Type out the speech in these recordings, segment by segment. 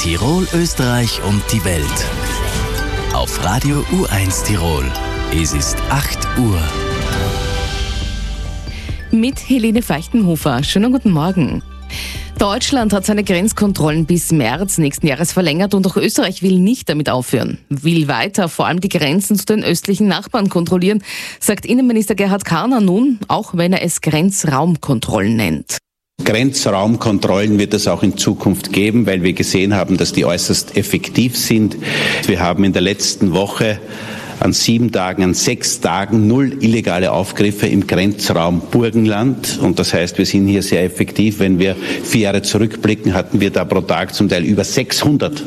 Tirol, Österreich und die Welt. Auf Radio U1 Tirol. Es ist 8 Uhr. Mit Helene Feichtenhofer. Schönen guten Morgen. Deutschland hat seine Grenzkontrollen bis März nächsten Jahres verlängert und auch Österreich will nicht damit aufhören. Will weiter vor allem die Grenzen zu den östlichen Nachbarn kontrollieren, sagt Innenminister Gerhard Karner nun, auch wenn er es Grenzraumkontrollen nennt. Grenzraumkontrollen wird es auch in Zukunft geben, weil wir gesehen haben, dass die äußerst effektiv sind. Wir haben in der letzten Woche an 6 Tagen 0 illegale Aufgriffe im Grenzraum Burgenland. Und das heißt, wir sind hier sehr effektiv. Wenn wir 4 Jahre zurückblicken, hatten wir da pro Tag zum Teil über 600.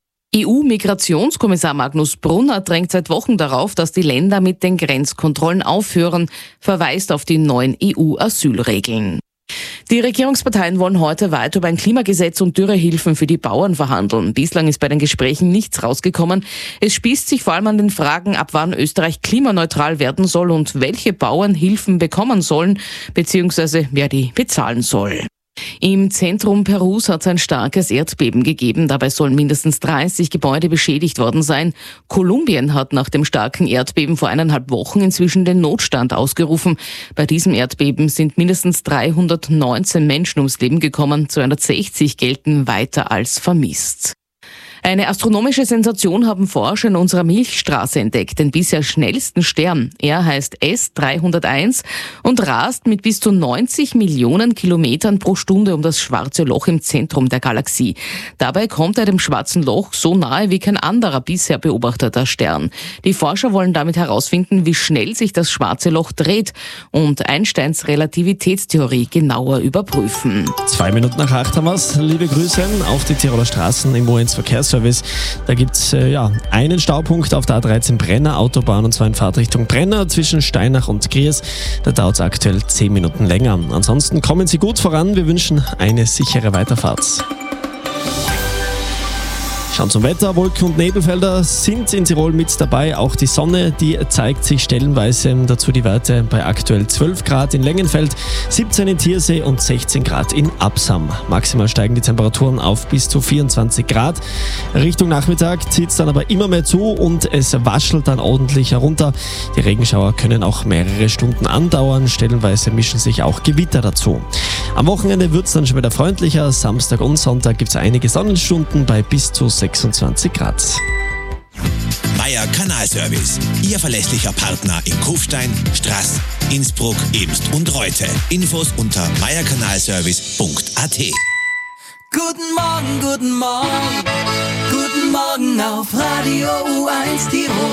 EU-Migrationskommissar Magnus Brunner drängt seit Wochen darauf, dass die Länder mit den Grenzkontrollen aufhören, verweist auf die neuen EU-Asylregeln. Die Regierungsparteien wollen heute weiter über ein Klimagesetz und Dürrehilfen für die Bauern verhandeln. Bislang ist bei den Gesprächen nichts rausgekommen. Es spießt sich vor allem an den Fragen, ab wann Österreich klimaneutral werden soll und welche Bauern Hilfen bekommen sollen, beziehungsweise wer die bezahlen soll. Im Zentrum Perus hat es ein starkes Erdbeben gegeben. Dabei sollen mindestens 30 Gebäude beschädigt worden sein. Kolumbien hat nach dem starken Erdbeben vor 1,5 Wochen inzwischen den Notstand ausgerufen. Bei diesem Erdbeben sind mindestens 319 Menschen ums Leben gekommen. 260 gelten weiter als vermisst. Eine astronomische Sensation haben Forscher in unserer Milchstraße entdeckt, den bisher schnellsten Stern. Er heißt S301 und rast mit bis zu 90 Millionen Kilometern pro Stunde um das schwarze Loch im Zentrum der Galaxie. Dabei kommt er dem schwarzen Loch so nahe wie kein anderer bisher beobachteter Stern. Die Forscher wollen damit herausfinden, wie schnell sich das schwarze Loch dreht und Einsteins Relativitätstheorie genauer überprüfen. 2 Minuten nach 8 haben wir's. Liebe Grüße auf die Tiroler Straßen im U1 Verkehrsservice. Da gibt's einen Staupunkt auf der A13 Brenner Autobahn, und zwar in Fahrtrichtung Brenner zwischen Steinach und Gries. Da dauert es aktuell 10 Minuten länger. Ansonsten kommen Sie gut voran. Wir wünschen eine sichere Weiterfahrt. Schauen zum Wetter. Wolken- und Nebelfelder sind in Tirol mit dabei. Auch die Sonne, die zeigt sich stellenweise. Dazu die Werte bei aktuell 12 Grad in Längenfeld, 17 in Tiersee und 16 Grad in Absam. Maximal steigen die Temperaturen auf bis zu 24 Grad. Richtung Nachmittag zieht es dann aber immer mehr zu und es waschelt dann ordentlich herunter. Die Regenschauer können auch mehrere Stunden andauern. Stellenweise mischen sich auch Gewitter dazu. Am Wochenende wird es dann schon wieder freundlicher. Samstag und Sonntag gibt es einige Sonnenstunden bei bis zu 26 Grad. Meier Kanalservice. Ihr verlässlicher Partner in Kufstein, Straß, Innsbruck, Ebst und Reute. Infos unter meierkanalservice.at. Guten Morgen, guten Morgen. Guten Morgen auf Radio U1 Tirol.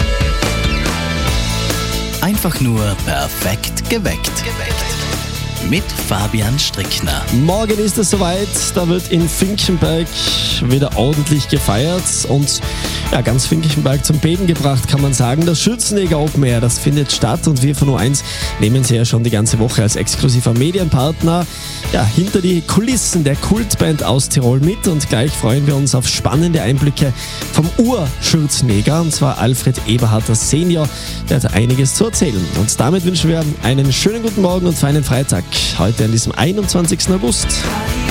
Einfach nur perfekt geweckt. Mit Fabian Strickner. Morgen ist es soweit, da wird in Finkenberg wieder ordentlich gefeiert und ganz Finkenberg zum Beben gebracht, kann man sagen. Das Schützenjäger Open Air, das findet statt und wir von U1 nehmen Sie ja schon die ganze Woche als exklusiver Medienpartner hinter die Kulissen der Kultband aus Tirol mit, und gleich freuen wir uns auf spannende Einblicke vom Ur-Schützenjäger, und zwar Alfred Eberharter Senior, der hat einiges zu erzählen. Und damit wünschen wir einen schönen guten Morgen und feinen Freitag, heute an diesem 21. August.